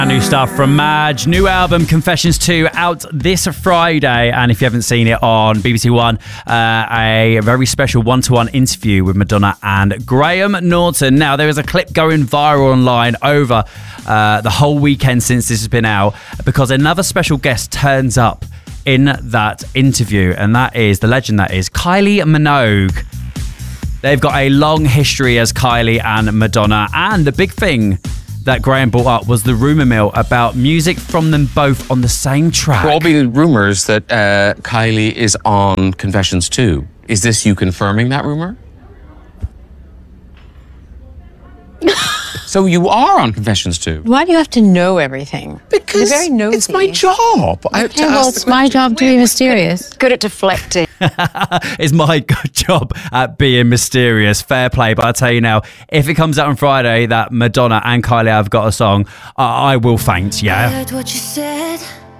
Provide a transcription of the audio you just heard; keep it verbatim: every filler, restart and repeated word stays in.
New stuff from Madge. New album Confessions two out this Friday. And if you haven't seen it on B B C One, uh, a very special one-to-one interview with Madonna and Graham Norton. Now, there is a clip going viral online over uh, the whole weekend since this has been out because another special guest turns up in that interview, and that is the legend that is Kylie Minogue. They've got a long history as Kylie and Madonna, and the big thing that Graham brought up was the rumour mill about music from them both on the same track. There will all be rumours that uh, Kylie is on Confessions two. Is this you confirming that rumour? So you are on Confessions two? Why do you have to know everything? Because You're very nosy. it's my job. I have to Okay, well, ask it's the my question. job to be mysterious. Good at deflecting. It's my good job at being mysterious. Fair play. But I'll tell you now, if it comes out on Friday that Madonna and Kylie have got a song, uh, I will faint, yeah? I heard what you said.